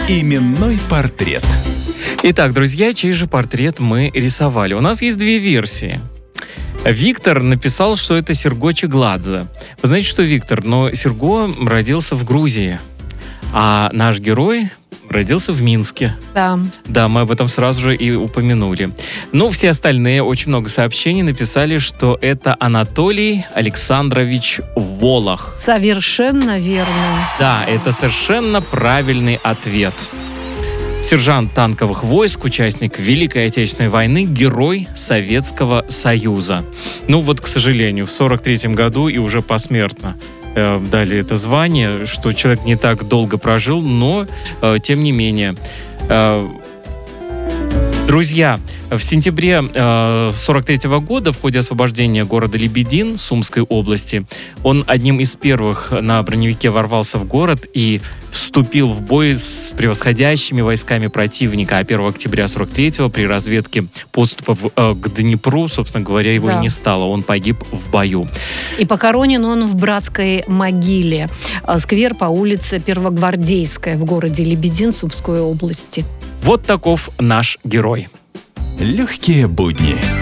Именной портрет. Итак, друзья, чей же портрет мы рисовали? У нас есть две версии. Виктор написал, что это Серго Чегладзе. Вы знаете, что, Виктор? Но Серго родился в Грузии, а наш герой родился в Минске. Да. Да, мы об этом сразу же и упомянули. Ну, все остальные, очень много сообщений написали, что это Анатолий Александрович Волох. Совершенно верно. Да, это совершенно правильный ответ. Сержант танковых войск, участник Великой Отечественной войны, герой Советского Союза. Ну вот, к сожалению, в 1943 году и уже посмертно дали это звание, что человек не так долго прожил, но тем не менее. Друзья, в сентябре 1943 года в ходе освобождения города Лебедин Сумской области он одним из первых на броневике ворвался в город и вступил в бой с превосходящими войсками противника. А 1 октября 1943 при разведке подступов к Днепру, собственно говоря, его и не стало. Он погиб в бою. И похоронен он в братской могиле. Сквер по улице Первогвардейская в городе Лебедин Сумской области. Вот таков наш герой. Легкие будни.